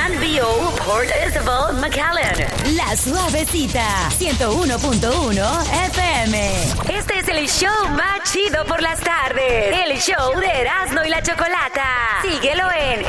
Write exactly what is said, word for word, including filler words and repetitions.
Grand V O, Port Isabel, McAllen. La Suavecita, ciento uno punto uno F M. Este es el show más chido por las tardes. El show de Erasmo y la Chocolata. Síguelo en